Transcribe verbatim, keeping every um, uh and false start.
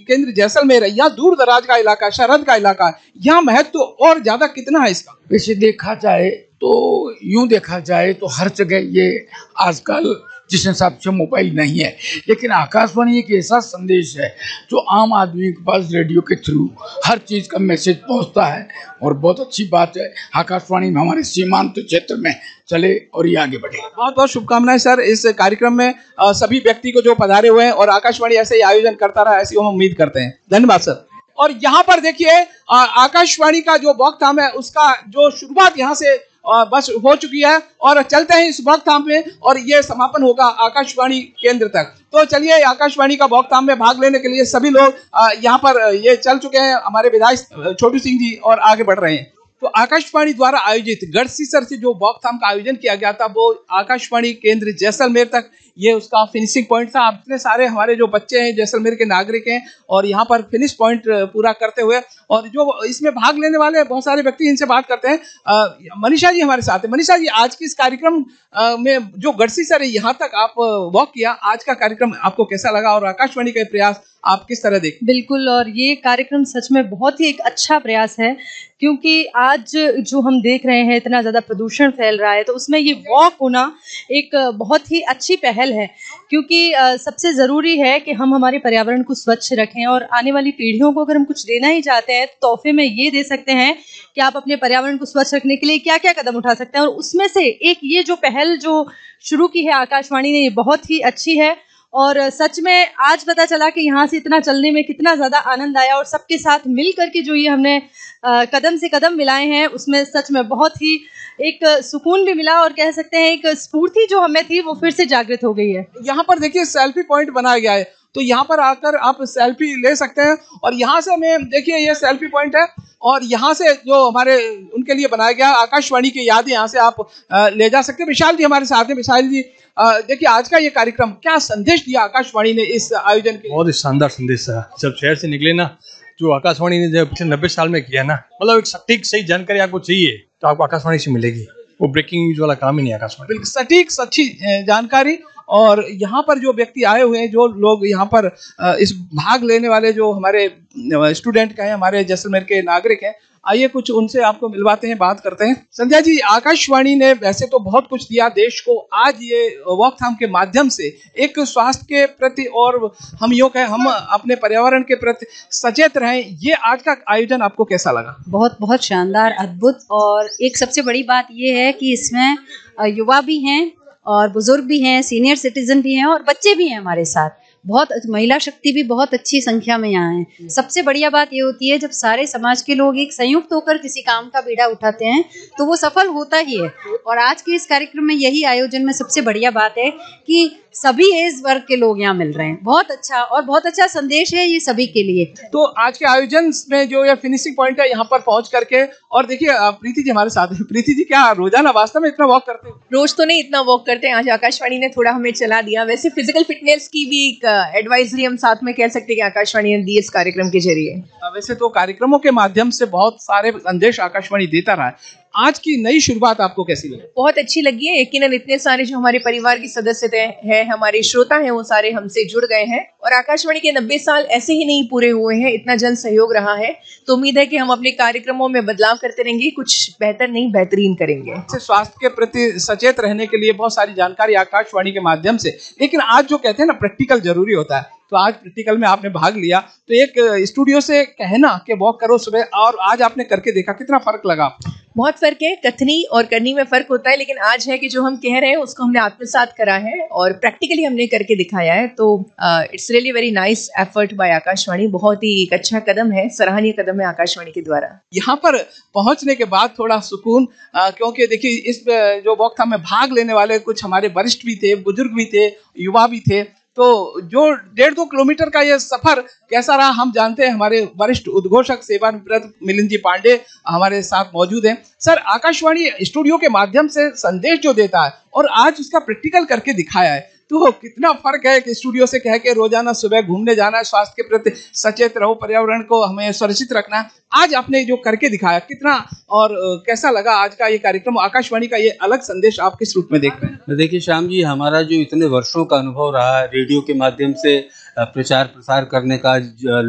केंद्र जैसलमेर है, यहाँ दूर दराज का इलाका, सरहद का इलाका है, यहाँ महत्व तो और ज्यादा कितना है इसका? वैसे देखा जाए तो यूं देखा जाए तो हर जगह ये आजकल जिस हिसाब से मोबाइल नहीं है, लेकिन आकाशवाणी एक ऐसा संदेश है जो आम आदमी के पास रेडियो के थ्रू हर चीज़ का मैसेज पहुंचता है और बहुत अच्छी बात है। आकाशवाणी में हमारे सीमांत क्षेत्र में चले और ये आगे बढ़े। बहुत बहुत शुभकामनाएं सर इस कार्यक्रम में आ, सभी व्यक्ति को जो पधारे हुए हैं, और आकाशवाणी ऐसे ही आयोजन करता रहा, ऐसी हम उम्मीद करते हैं। धन्यवाद सर। और यहाँ पर देखिए आकाशवाणी का जो वॉकथॉर्न है उसका जो शुरुआत यहाँ से आ, बस हो चुकी है, और चलते हैं इस वॉकथॉर्न में, और ये समापन होगा आकाशवाणी केंद्र तक। तो चलिए आकाशवाणी का वॉकथॉर्न में भाग लेने के लिए सभी लोग यहाँ पर ये चल चुके हैं। हमारे विधायक छोटू सिंह जी और आगे बढ़ रहे हैं। तो आकाशवाणी द्वारा आयोजित गढ़सीसर से जो वॉकथॉर्न का आयोजन किया गया था वो आकाशवाणी केंद्र जैसलमेर तक ये उसका फिनिशिंग पॉइंट था। इतने सारे हमारे जो बच्चे हैं जैसलमेर के नागरिक हैं और यहाँ पर फिनिश पॉइंट पूरा करते हुए, और जो इसमें भाग लेने वाले बहुत सारे व्यक्ति इनसे बात करते हैं। मनीषा जी हमारे साथ है। मनीषा जी, आज की इस कार्यक्रम में जो गढ़सीसर है यहाँ तक आप वॉक किया, आज का कार्यक्रम आपको कैसा लगा और आकाशवाणी का प्रयास आप किस तरह देखें? बिल्कुल, और ये कार्यक्रम सच में बहुत ही एक अच्छा प्रयास है, क्योंकि आज जो हम देख रहे हैं इतना ज़्यादा प्रदूषण फैल रहा है, तो उसमें ये वॉक होना एक बहुत ही अच्छी पहल है, क्योंकि सबसे ज़रूरी है कि हम हमारे पर्यावरण को स्वच्छ रखें, और आने वाली पीढ़ियों को अगर हम कुछ देना ही चाहते हैं तो तोहफे में ये दे सकते हैं कि आप अपने पर्यावरण को स्वच्छ रखने के लिए क्या क्या कदम उठा सकते हैं। और उसमें से एक ये जो पहल जो शुरू की है आकाशवाणी ने, ये बहुत ही अच्छी है, और सच में आज पता चला कि यहाँ से इतना चलने में कितना ज़्यादा आनंद आया, और सबके साथ मिल करके जो ये हमने आ, कदम से कदम मिलाए हैं उसमें सच में बहुत ही एक सुकून भी मिला, और कह सकते हैं एक स्फूर्ति जो हमें थी वो फिर से जागृत हो गई है। यहाँ पर देखिए सेल्फी पॉइंट बनाया गया है, तो यहाँ पर आकर आप सेल्फी ले सकते हैं, और यहाँ से हमें देखिए ये सेल्फी पॉइंट है, और यहाँ से जो हमारे उनके लिए बनाया गया आकाशवाणी की यादें यहाँ से आप ले जा सकते हैं। विशाल जी हमारे साथ हैं। विशाल जी देखिए आज का ये कार्यक्रम क्या संदेश दिया आकाशवाणी ने इस आयोजन के? बहुत ही शानदार संदेश है। जब शहर से निकले ना, जो आकाशवाणी ने जब पिछले नब्बे साल में किया ना, मतलब एक सटीक सही जानकारी आपको चाहिए तो आपको आकाशवाणी से मिलेगी। वो ब्रेकिंग न्यूज वाला काम ही नहीं आकाशवाणी। बिल्कुल सटीक सच्ची जानकारी, और यहाँ पर जो व्यक्ति आए हुए हैं, जो लोग यहाँ पर इस भाग लेने वाले जो हमारे स्टूडेंट का है, हमारे जैसलमेर के नागरिक हैं, आइए कुछ उनसे आपको मिलवाते हैं, बात करते हैं। संध्या जी, आकाशवाणी ने वैसे तो बहुत कुछ दिया देश को, आज ये वॉकथॉर्न के माध्यम से एक स्वास्थ्य के प्रति और हम योग है हम अपने पर्यावरण के प्रति सचेत रहें, ये आज का आयोजन आपको कैसा लगा? बहुत बहुत शानदार, अद्भुत, और एक सबसे बड़ी बात ये है कि इसमें युवा भी हैं और बुजुर्ग भी हैं, सीनियर सिटीजन भी हैं और बच्चे भी हैं हमारे साथ। बहुत महिला शक्ति भी बहुत अच्छी संख्या में यहाँ है। सबसे बढ़िया बात ये होती है जब सारे समाज के लोग एक संयुक्त होकर किसी काम का बीड़ा उठाते हैं तो वो सफल होता ही है। और आज के इस कार्यक्रम में यही आयोजन में सबसे बढ़िया बात है कि सभी एज वर्ग के लोग यहाँ मिल रहे हैं। बहुत अच्छा और बहुत अच्छा संदेश है ये सभी के लिए। तो आज के आयोजन में जो ये फिनिशिंग पॉइंट है यहाँ पर पहुँच करके, और देखिए प्रीति जी हमारे साथ है। प्रीति जी, क्या रोजाना वास्तव में इतना वॉक करते हैं? रोज तो नहीं इतना वॉक करते हैं, आज आकाशवाणी ने थोड़ा हमें चला दिया। वैसे फिजिकल फिटनेस की भी एक एडवाइजरी हम साथ में कह सकते हैं कि आकाशवाणी ने दी इस कार्यक्रम के जरिए। वैसे तो कार्यक्रमों के माध्यम से बहुत सारे संदेश आकाशवाणी देता रहा है। आज की नई शुरुआत आपको कैसी लगी? बहुत अच्छी लगी है। यकीनन इतने सारे जो हमारे परिवार के सदस्य हैं, हमारे श्रोता हैं, वो सारे हमसे जुड़ गए हैं। और आकाशवाणी के नब्बे साल ऐसे ही नहीं पूरे हुए हैं, इतना जन सहयोग रहा है। तो उम्मीद है कि हम अपने कार्यक्रमों में बदलाव करते रहेंगे, कुछ बेहतर नहीं बेहतरीन करेंगे। स्वास्थ्य के प्रति सचेत रहने के लिए बहुत सारी जानकारी आकाशवाणी के माध्यम से, लेकिन आज जो कहते हैं ना प्रैक्टिकल जरूरी होता है, तो आज प्रैक्टिकल में आपने भाग लिया। तो एक स्टूडियो से कहना कि वॉक करो सुबह, और आज आपने करके देखा, कितना फर्क लगा? बहुत फर्क है। कथनी और करनी में फर्क होता है, लेकिन आज है कि जो हम कह रहे हैं उसको हमने आत्मसात करा है और प्रैक्टिकली हमने करके दिखाया है। तो it's really very nice effort bye Akashvani. बहुत ही एक अच्छा कदम है, सराहनीय कदम है आकाशवाणी के द्वारा। यहाँ पर पहुंचने के बाद थोड़ा सुकून, आ, क्योंकि देखिए इस जो वॉक था में भाग लेने वाले कुछ हमारे वरिष्ठ भी थे, बुजुर्ग भी थे, युवा भी थे। तो जो डेढ़ दो किलोमीटर का ये सफर कैसा रहा हम जानते हैं। हमारे वरिष्ठ उद्घोषक सेवानिवृत्त मिलिंद जी पांडे हमारे साथ मौजूद हैं। सर, आकाशवाणी स्टूडियो के माध्यम से संदेश जो देता है और आज उसका प्रैक्टिकल करके दिखाया है, तो कितना फर्क है कि स्टूडियो से कह के रोजाना सुबह घूमने जाना है, स्वास्थ्य के प्रति सचेत रहो, पर्यावरण को हमें सुरक्षित रखना है। आज आपने जो करके दिखाया, कितना और कैसा लगा आज का ये कार्यक्रम? आकाशवाणी का ये अलग संदेश आप किस रूप में देख रहे हैं? देखिए श्याम जी, हमारा जो इतने वर्षों का अनुभव रहा है रेडियो के माध्यम से प्रचार प्रसार करने का,